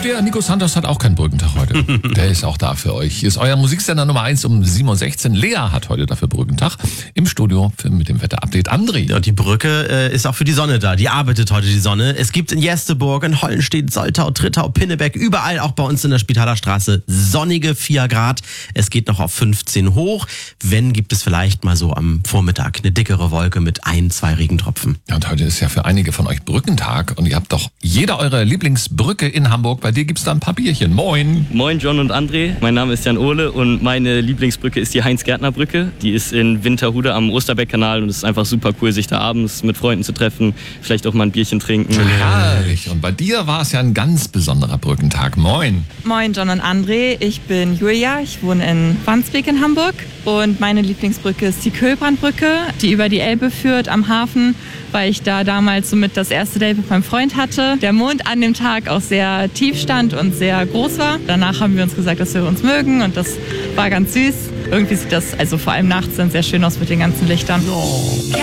der Nico Santos hat auch keinen Brückentag heute. Der ist auch da für euch. Hier ist euer Musiksender Nummer 1 um 7.16 Uhr. Lea hat heute dafür Brückentag. Im Studio mit dem Wetterupdate André. Ja, und die Brücke ist auch für die Sonne da. Die arbeitet heute, die Sonne. Es gibt in Jesteburg, in Hollenstedt, Soltau, Trittau, Pinneberg, überall, auch bei uns in der Spitaler Straße, sonnige 4 Grad. Es geht noch auf 15 hoch. Wenn, gibt es vielleicht mal so am Vormittag eine dickere Wolke mit 1-2 Regentropfen. Ja, und heute ist ja für einige von euch Brückentag. Und ihr habt doch jeder eure Lieblingsbrücke in Hamburg. Bei dir gibt's da ein paar Bierchen. Moin. Moin John und André. Mein Name ist Jan Ohle und meine Lieblingsbrücke ist die Heinz-Gärtner-Brücke. Die ist in Winterhude am Osterbeck-Kanal und es ist einfach super cool, sich da abends mit Freunden zu treffen, vielleicht auch mal ein Bierchen trinken. Herrlich. Und bei dir war es ja ein ganz besonderer Brückentag. Moin. Moin John und André. Ich bin Julia. Ich wohne in Wandsbek in Hamburg und meine Lieblingsbrücke ist die Kölbrandbrücke, die über die Elbe führt am Hafen, weil ich da damals somit das erste Date mit meinem Freund hatte. Der Mond an dem Tag auch sehr tief stand und sehr groß war. Danach haben wir uns gesagt, dass wir uns mögen und das war ganz süß. Irgendwie sieht das, also vor allem nachts, dann sehr schön aus mit den ganzen Lichtern. Oh.